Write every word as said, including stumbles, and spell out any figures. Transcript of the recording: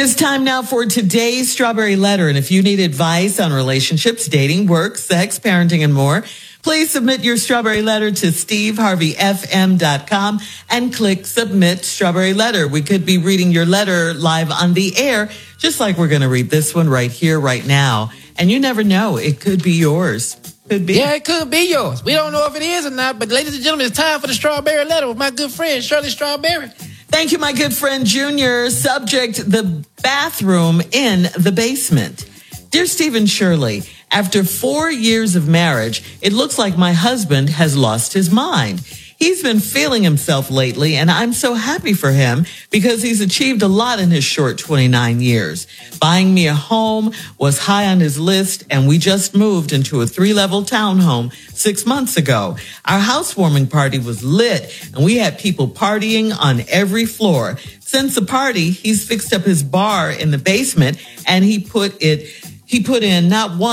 is time now for today's Strawberry Letter. And if you need advice on relationships, dating, work, sex, parenting, and more, please submit your Strawberry Letter to steve harvey f m dot com and click Submit Strawberry Letter. We could be reading your letter live on the air, just like we're going to read this one right here, right now. And you never know, it could be yours. Could be. Yeah, it could be yours. We don't know if it is or not, but ladies and gentlemen, it's time for the Strawberry Letter with my good friend, Shirley Strawberry. Thank you, my good friend, Junior. Subject, the bathroom in the basement. Dear Steve and Shirley, after four years of marriage, it looks like my husband has lost his mind. He's been feeling himself lately, and I'm so happy for him because he's achieved a lot in his short twenty-nine years. Buying me a home was high on his list, and we just moved into a three-level townhome six months ago. Our housewarming party was lit, and we had people partying on every floor. Since the party, he's fixed up his bar in the basement, and he put it, he put in not one,